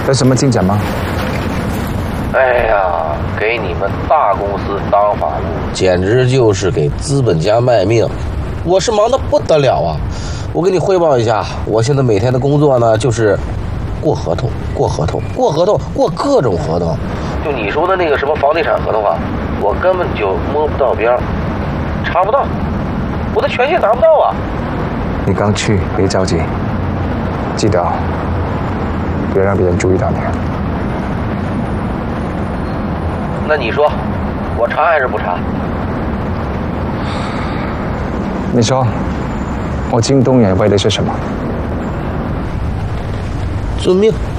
有什么进展吗？ 哎呀，给你们大公司当法务，简直就是给资本家卖命，我是忙得不得了啊！我给你汇报一下，我现在每天的工作呢，就是过合同，过各种合同。就你说的那个什么房地产合同啊，我根本就摸不到边儿，查不到，我的权限拿不到啊！ 你刚去，别着急，记得别让别人注意到你。 那你说，我查还是不查？ 你说，我进东远为的是什么？ 遵命。